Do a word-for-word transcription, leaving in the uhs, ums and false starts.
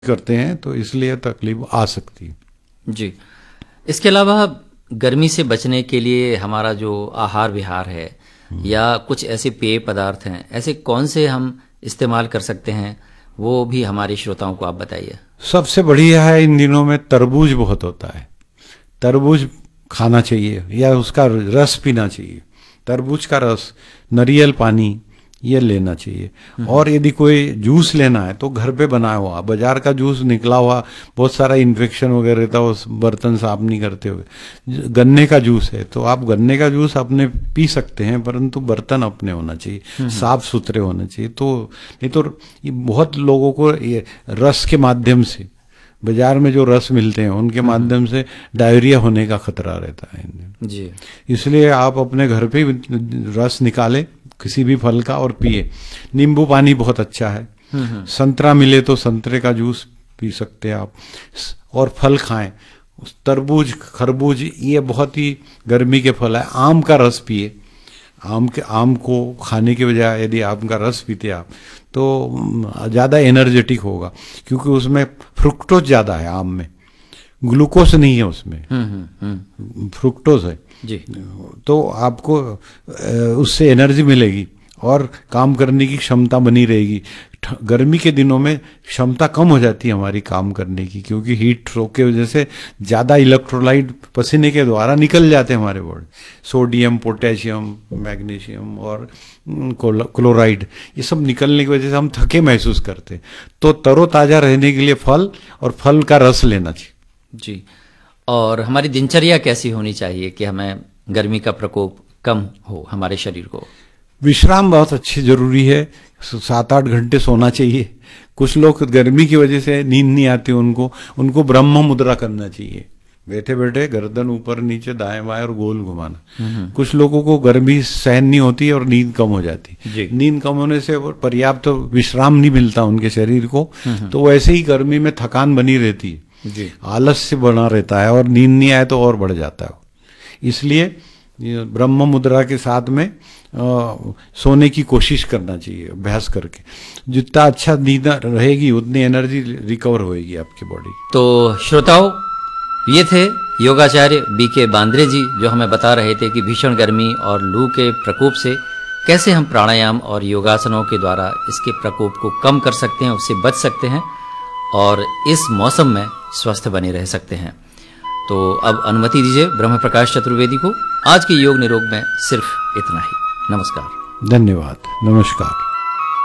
करते हैं तो इसलिए तकलीफ आ सकती है। जी, इसके अलावा गर्मी से बचने के लिए हमारा जो आहार विहार है या कुछ ऐसे पेय पदार्थ हैं, ऐसे कौन से हम इस्तेमाल कर सकते हैं, वो भी हमारे श्रोताओं को आप बताइए। सबसे बढ़िया है इन दिनों में तरबूज बहुत होता है, तरबूज खाना चाहिए या उसका रस पीना चाहिए। तरबूज का रस, नारियल पानी ये लेना चाहिए। और यदि कोई जूस लेना है तो घर पे बनाया हुआ, बाजार का जूस निकला हुआ बहुत सारा इन्फेक्शन वगैरह रहता है, उस बर्तन साफ नहीं करते हुए। गन्ने का जूस है तो आप गन्ने का जूस अपने पी सकते हैं, परंतु बर्तन अपने होना चाहिए, साफ सुथरे होने चाहिए। तो नहीं तो ये बहुत लोगों को ये रस के माध्यम से, बाजार में जो रस मिलते हैं उनके माध्यम से डायरिया होने का खतरा रहता है जी। इसलिए आप अपने घर पे रस निकालें किसी भी फल का और पिए। नींबू पानी बहुत अच्छा है, संतरा मिले तो संतरे का जूस पी सकते हैं आप, और फल खाएं। तरबूज, खरबूज ये बहुत ही गर्मी के फल है। आम का रस पिए, आम के आम को खाने के बजाय यदि आम का रस पीते आप तो ज़्यादा एनर्जेटिक होगा, क्योंकि उसमें फ्रुक्टोज ज़्यादा है आम में, ग्लूकोज नहीं है उसमें, फ्रुक्टोज है जी। तो आपको उससे एनर्जी मिलेगी और काम करने की क्षमता बनी रहेगी। गर्मी के दिनों में क्षमता कम हो जाती है हमारी काम करने की, क्योंकि हीट स्ट्रोक के वजह से ज़्यादा इलेक्ट्रोलाइट पसीने के द्वारा निकल जाते हैं हमारे बॉडी। सोडियम, पोटेशियम, मैग्नीशियम और क्लोराइड ये सब निकलने की वजह से हम थके महसूस करते हैं। तो तरोताज़ा रहने के लिए फल और फल का रस लेना चाहिए। जी, और हमारी दिनचर्या कैसी होनी चाहिए कि हमें गर्मी का प्रकोप कम हो हमारे शरीर को? विश्राम बहुत अच्छी जरूरी है, सात आठ घंटे सोना चाहिए। कुछ लोग गर्मी की वजह से नींद नहीं आती उनको उनको ब्रह्म मुद्रा करना चाहिए, बैठे बैठे गर्दन ऊपर नीचे दाएं बाएं और गोल घुमाना। कुछ लोगों को गर्मी सहन नहीं होती और नींद कम हो जाती। नींद कम होने से पर्याप्त तो विश्राम नहीं मिलता उनके शरीर को, तो वैसे ही गर्मी में थकान बनी रहती है जी। आलस्य बना रहता है और नींद नहीं आए तो और बढ़ जाता है। इसलिए ब्रह्म मुद्रा के साथ में आ, सोने की कोशिश करना चाहिए अभ्यास करके। जितना अच्छा नींद रहेगी उतनी एनर्जी रिकवर होएगी आपकी बॉडी। तो श्रोताओं, ये थे योगाचार्य बी के बांद्रे जी, जो हमें बता रहे थे कि भीषण गर्मी और लू के प्रकोप से कैसे हम प्राणायाम और योगासनों के द्वारा इसके प्रकोप को कम कर सकते हैं, उससे बच सकते हैं और इस मौसम में स्वस्थ बने रह सकते हैं। तो अब अनुमति दीजिए ब्रह्म प्रकाश चतुर्वेदी को आज के योग निरोग में सिर्फ इतना ही। नमस्कार। धन्यवाद। नमस्कार।